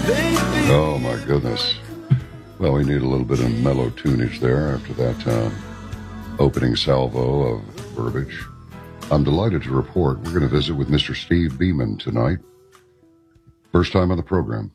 Oh, my goodness. Well, we need a little bit of mellow tunage there after that opening salvo of verbiage. I'm delighted to report we're going to visit with Mr. Steve Beeman tonight. First time on the program.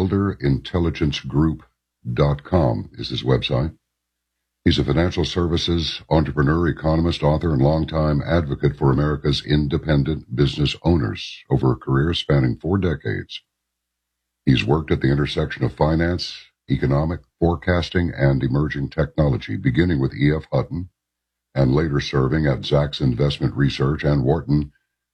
BuilderIntelligenceGroup.com is his website. He's a financial services entrepreneur, economist, author, and longtime advocate for America's independent business owners over a career spanning 4 decades. He's worked at the intersection of finance, economic, forecasting, and emerging technology, beginning with E.F. Hutton and later serving at Zacks Investment Research and Wharton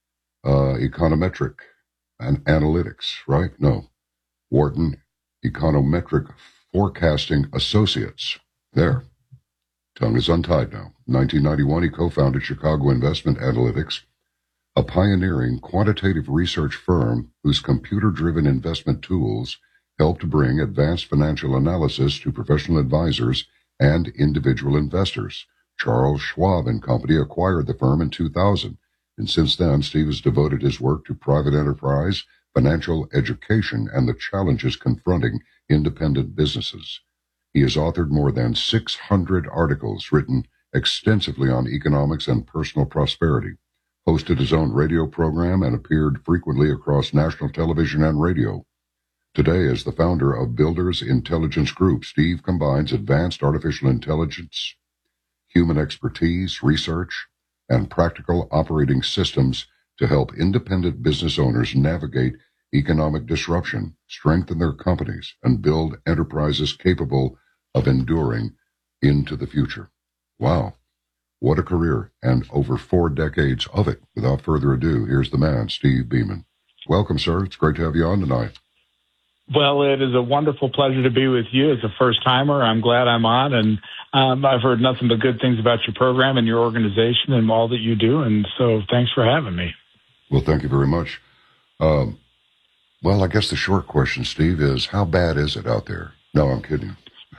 Econometric and Analytics, right? No, Wharton Econometric Forecasting Associates. There. Tongue is untied now. In 1991, he co-founded Chicago Investment Analytics, a pioneering quantitative research firm whose computer-driven investment tools helped bring advanced financial analysis to professional advisors and individual investors. Charles Schwab and Company acquired the firm in 2000, and since then, Steve has devoted his work to private enterprise, financial education, and the challenges confronting independent businesses. He has authored more than 600 articles written extensively on economics and personal prosperity, hosted his own radio program, and appeared frequently across national television and radio. Today, as the founder of Builders Intelligence Group, Steve combines advanced artificial intelligence, human expertise, research, and practical operating systems to help independent business owners navigate economic disruption, strengthen their companies, and build enterprises capable of enduring into the future. Wow. What a career, and over 4 decades of it. Without further ado, here's the man, Steve Beeman. Welcome, sir. It's great to have you on tonight. Well, it is a wonderful pleasure to be with you as a first-timer. I'm glad I'm on, and I've heard nothing but good things about your program and your organization and all that you do, and so thanks for having me. Well, thank you very much. Well, I guess the short question, Steve, is how bad is it out there? No, I'm kidding.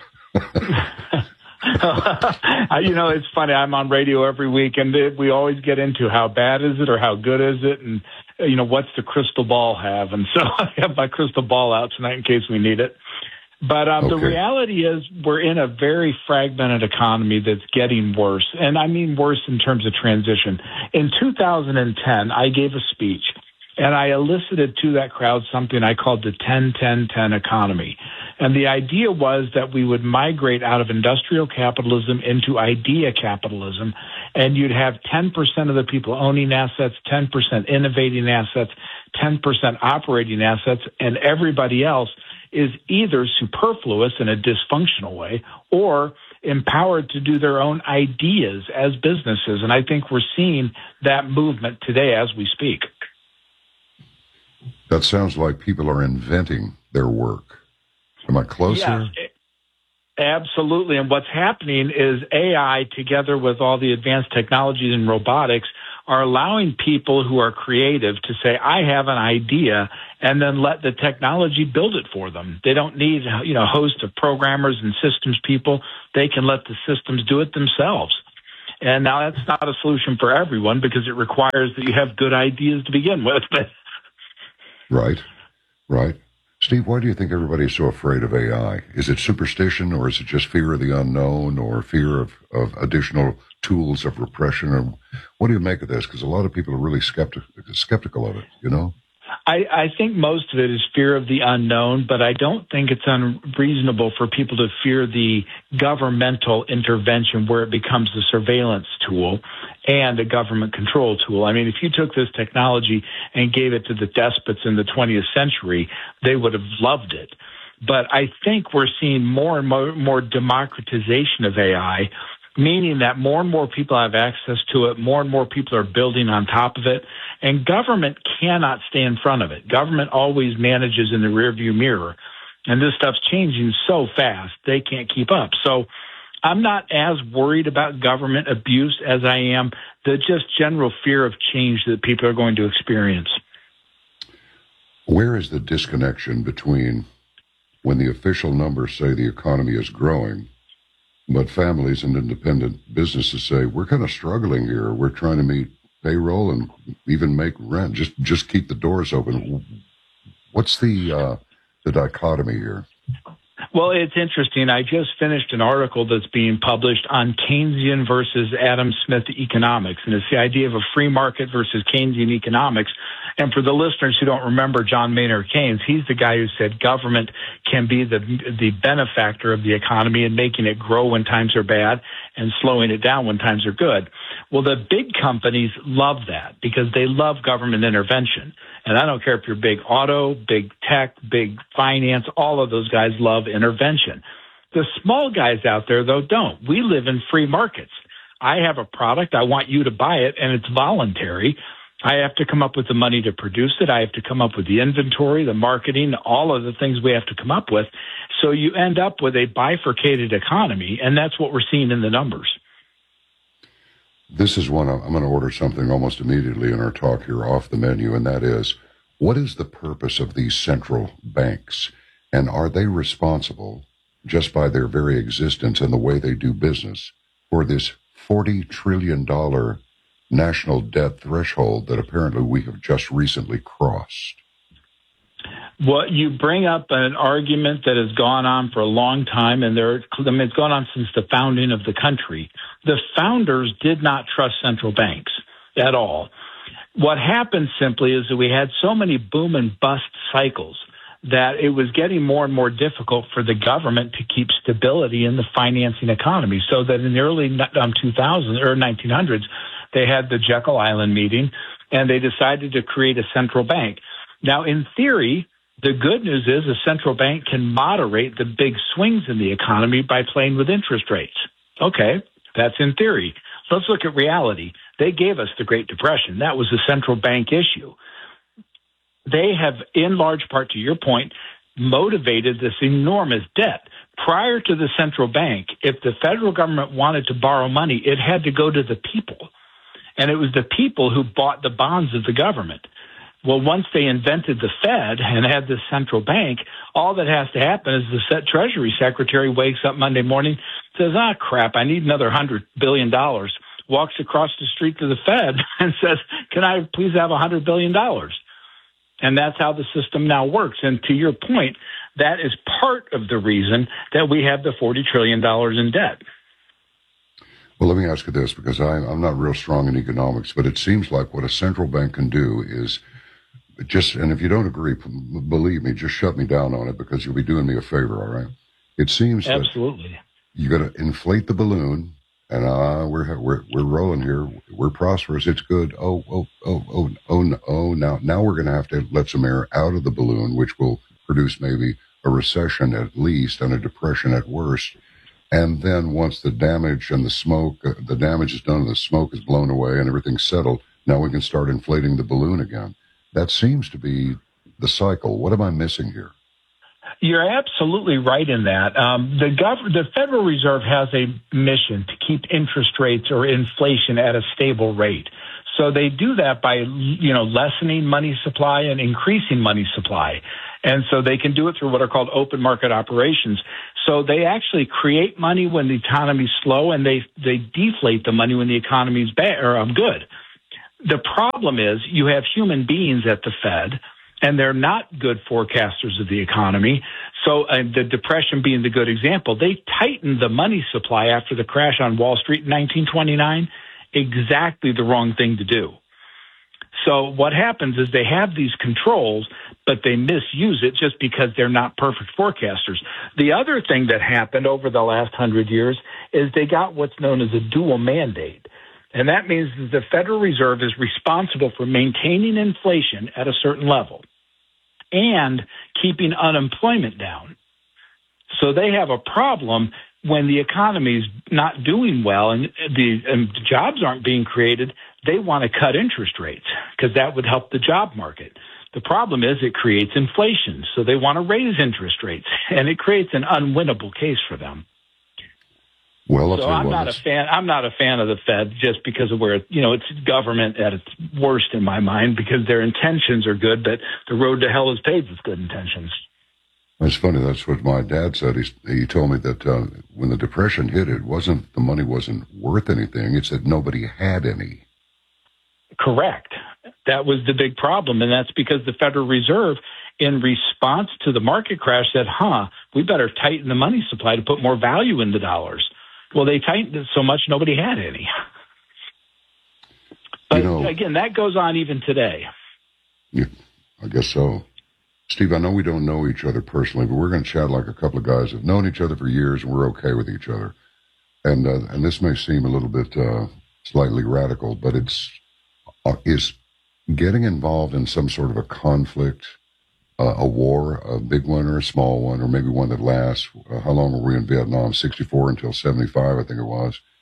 It's funny. I'm on radio every week, and we always get into how bad is it or how good is it, and what's the crystal ball have? And so I have my crystal ball out tonight in case we need it. But okay. The reality is we're in a very fragmented economy that's getting worse, and I mean worse in terms of transition. In 2010, I gave a speech, and I elicited to that crowd something I called the 10-10-10 economy. And the idea was that we would migrate out of industrial capitalism into idea capitalism, and you'd have 10% of the people owning assets, 10% innovating assets, 10% operating assets, and everybody else is either superfluous in a dysfunctional way or empowered to do their own ideas as businesses. And I think we're seeing that movement today as we speak. That sounds like people are inventing their work. Am I close here? Yes, absolutely. And what's happening is AI, together with all the advanced technologies and robotics, are allowing people who are creative to say, I have an idea, and then let the technology build it for them. They don't need, a host of programmers and systems people. They can let the systems do it themselves. And now that's not a solution for everyone because it requires that you have good ideas to begin with. Right. Steve, why do you think everybody's so afraid of AI? Is it superstition, or is it just fear of the unknown, or fear of additional tools of repression? Or what do you make of this? Because a lot of people are really skeptical of it, I think most of it is fear of the unknown, but I don't think it's unreasonable for people to fear the governmental intervention where it becomes a surveillance tool and a government control tool. I mean, if you took this technology and gave it to the despots in the 20th century, they would have loved it. But I think we're seeing more and more democratization of AI, meaning that more and more people have access to it, more and more people are building on top of it, and government cannot stay in front of it. Government always manages in the rearview mirror, and this stuff's changing so fast, they can't keep up. So I'm not as worried about government abuse as I am the just general fear of change that people are going to experience. Where is the disconnection between when the official numbers say the economy is growing, but families and independent businesses say, we're kind of struggling here. We're trying to meet payroll and even make rent. Just keep the doors open. What's the the dichotomy here? Well, it's interesting. I just finished an article that's being published on Keynesian versus Adam Smith economics, and it's the idea of a free market versus Keynesian economics. And for the listeners who don't remember John Maynard Keynes, he's the guy who said government can be the benefactor of the economy and making it grow when times are bad and slowing it down when times are good. Well, the big companies love that because they love government intervention. And I don't care if you're big auto, big tech, big finance, all of those guys love intervention. The small guys out there, though, don't. We live in free markets. I have a product. I want you to buy it, and it's voluntary. I have to come up with the money to produce it. I have to come up with the inventory, the marketing, all of the things we have to come up with. So you end up with a bifurcated economy, and that's what we're seeing in the numbers. This is one I'm going to order something almost immediately in our talk here off the menu, and that is, what is the purpose of these central banks? And are they responsible, just by their very existence and the way they do business, for this $40 trillion national debt threshold that apparently we have just recently crossed? Well, you bring up an argument that has gone on for a long time, and it's gone on since the founding of the country. The founders did not trust central banks at all. What happened simply is that we had so many boom and bust cycles that it was getting more and more difficult for the government to keep stability in the financing economy. So that in the early 2000s or 1900s, they had the Jekyll Island meeting, and they decided to create a central bank. Now, in theory, the good news is a central bank can moderate the big swings in the economy by playing with interest rates. Okay, that's in theory. Let's look at reality. They gave us the Great Depression. That was a central bank issue. They have, in large part, to your point, motivated this enormous debt. Prior to the central bank, if the federal government wanted to borrow money, it had to go to the people. And it was the people who bought the bonds of the government. Well, once they invented the Fed and had this central bank, all that has to happen is the Treasury Secretary wakes up Monday morning, says, crap, I need another $100 billion, walks across the street to the Fed and says, can I please have $100 billion? And that's how the system now works. And to your point, that is part of the reason that we have the $40 trillion in debt. Well, let me ask you this, because I'm not real strong in economics, but it seems like what a central bank can do is and if you don't agree, believe me, just shut me down on it, because you'll be doing me a favor, all right? It seems absolutely that you got to inflate the balloon, and we're rolling here. We're prosperous. It's good. Oh, now we're going to have to let some air out of the balloon, which will produce maybe a recession at least and a depression at worst. And then once the damage and the damage is done and the smoke is blown away and everything's settled, now we can start inflating the balloon again. That seems to be the cycle. What am I missing here? You're absolutely right in that. The Federal Reserve has a mission to keep interest rates or inflation at a stable rate. So they do that by, lessening money supply and increasing money supply. And so they can do it through what are called open market operations. So they actually create money when the economy's slow, and they deflate the money when the economy's bad or good. The problem is you have human beings at the Fed, and they're not good forecasters of the economy. So the Depression being the good example, they tightened the money supply after the crash on Wall Street in 1929. Exactly the wrong thing to do. So what happens is they have these controls, but they misuse it just because they're not perfect forecasters. The other thing that happened over the last 100 years is they got what's known as a dual mandate. And that means that the Federal Reserve is responsible for maintaining inflation at a certain level and keeping unemployment down. So they have a problem when the economy is not doing well and the jobs aren't being created. They want to cut interest rates because that would help the job market. The problem is it creates inflation, so they want to raise interest rates, and it creates an unwinnable case for them. Well, so I'm not a fan of the Fed just because of where it's government at its worst in my mind, because their intentions are good, but the road to hell is paved with good intentions. It's funny. That's what my dad said. He told me that when the Depression hit, the money wasn't worth anything. It's that nobody had any. Correct. That was the big problem, and that's because the Federal Reserve in response to the market crash, said, we better tighten the money supply to put more value in the dollars. Well, they tightened it so much nobody had any. But again, that goes on even today. Yeah, I guess so. Steve, I know we don't know each other personally, but we're going to chat like a couple of guys who've known each other for years, and we're okay with each other. And this may seem a little bit slightly radical, but is getting involved in some sort of a conflict, a war, a big one or a small one, or maybe one that lasts. How long were we in Vietnam? 64 until 75, I think it was.